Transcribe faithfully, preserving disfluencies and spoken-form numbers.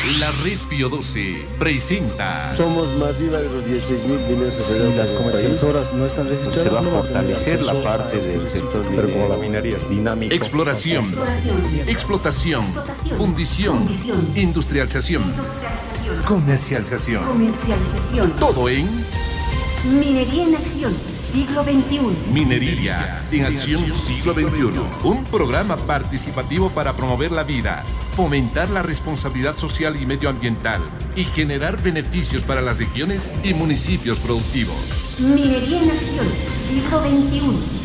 La Red Pío doce presenta. Somos más de los dieciséis mil mineros federales. Las comercializadoras no están registradas. Se va a fortalecer la parte del sector minero. Pero como la minería es dinámica. Exploración, Exploración. Explotación, Explotación. Fundición, Fundición. Industrialización, Industrialización. Comercialización. Comercialización. Todo en Minería en Acción, siglo veintiuno. Minería en Acción, siglo veintiuno. Un programa participativo para promover la vida, fomentar la responsabilidad social y medioambiental y generar beneficios para las regiones y municipios productivos. Minería en Acción, siglo veintiuno.